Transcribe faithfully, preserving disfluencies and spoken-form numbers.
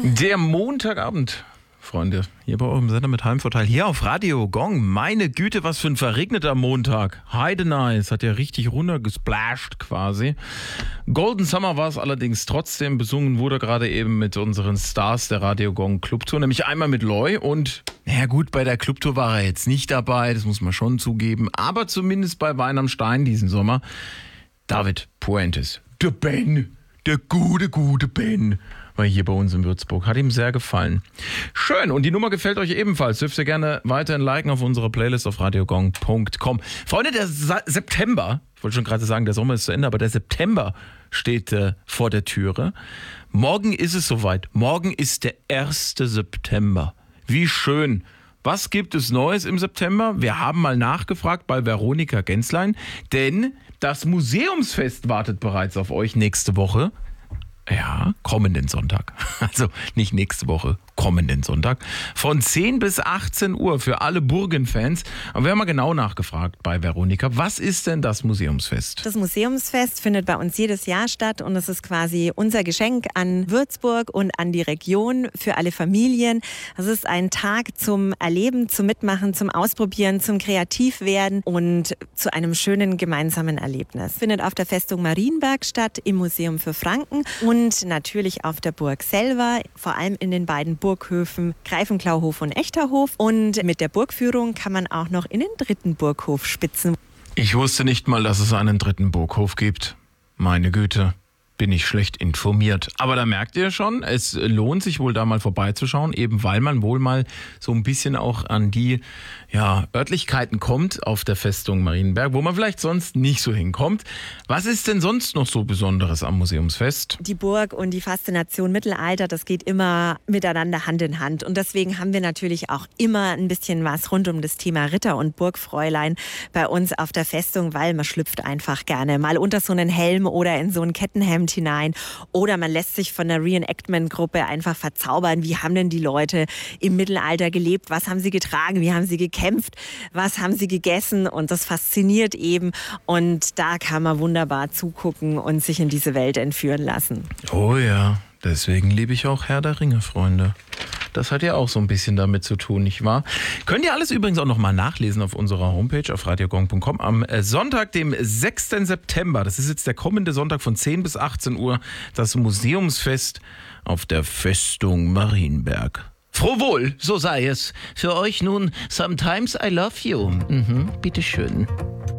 Der Montagabend, Freunde, hier bei eurem Sender mit Heimvorteil, hier auf Radio Gong. Meine Güte, was für ein verregneter Montag. Heidenei, es hat ja richtig runtergesplasht quasi. Golden Summer war es allerdings trotzdem. Besungen wurde gerade eben mit unseren Stars der Radio Gong Clubtour, nämlich einmal mit Loy und, naja gut, bei der Clubtour war er jetzt nicht dabei, das muss man schon zugeben, aber zumindest bei Wein am Stein diesen Sommer. David Puentes, der Ben, der gute, gute Ben, war hier bei uns in Würzburg. Hat ihm sehr gefallen. Schön. Und die Nummer gefällt euch ebenfalls. Dürft ihr gerne weiterhin liken auf unserer Playlist auf radiogong punkt com. Freunde, der Sa- September, ich wollte schon gerade sagen, der Sommer ist zu Ende, aber der September steht äh, vor der Türe. Morgen ist es soweit. Morgen ist der erste September. Wie schön. Was gibt es Neues im September? Wir haben mal nachgefragt bei Veronika Genslein, denn das Museumsfest wartet bereits auf euch nächste Woche. Ja, kommenden Sonntag. Also nicht nächste Woche, kommenden Sonntag. Von zehn bis achtzehn Uhr für alle Burgenfans. Aber wir haben mal genau nachgefragt bei Veronika. Was ist denn das Museumsfest? Das Museumsfest findet bei uns jedes Jahr statt und es ist quasi unser Geschenk an Würzburg und an die Region für alle Familien. Es ist ein Tag zum Erleben, zum Mitmachen, zum Ausprobieren, zum Kreativwerden und zu einem schönen gemeinsamen Erlebnis. Es findet auf der Festung Marienberg statt, im Museum für Franken und Und natürlich auf der Burg selber, vor allem in den beiden Burghöfen Greifenklauhof und Echterhof. Und mit der Burgführung kann man auch noch in den dritten Burghof spitzen. Ich wusste nicht mal, dass es einen dritten Burghof gibt. Meine Güte, bin ich schlecht informiert. Aber da merkt ihr schon, es lohnt sich wohl da mal vorbeizuschauen, eben weil man wohl mal so ein bisschen auch an die ja, Örtlichkeiten kommt auf der Festung Marienberg, wo man vielleicht sonst nicht so hinkommt. Was ist denn sonst noch so Besonderes am Museumsfest? Die Burg und die Faszination Mittelalter, das geht immer miteinander Hand in Hand. Und deswegen haben wir natürlich auch immer ein bisschen was rund um das Thema Ritter und Burgfräulein bei uns auf der Festung, weil man schlüpft einfach gerne mal unter so einen Helm oder in so ein Kettenhemd hinein. Oder man lässt sich von der Reenactment-Gruppe einfach verzaubern. Wie haben denn die Leute im Mittelalter gelebt? Was haben sie getragen? Wie haben sie gekämpft? Was haben sie gegessen? Und das fasziniert eben. Und da kann man wunderbar zugucken und sich in diese Welt entführen lassen. Oh ja, deswegen liebe ich auch Herr der Ringe, Freunde. Das hat ja auch so ein bisschen damit zu tun, nicht wahr? Könnt ihr alles übrigens auch nochmal nachlesen auf unserer Homepage auf radiogong punkt com. Am Sonntag, dem sechsten September, das ist jetzt der kommende Sonntag von zehn bis achtzehn Uhr, das Museumsfest auf der Festung Marienberg. Froh wohl, so sei es. Für euch nun Sometimes I Love You. Mhm, bitteschön.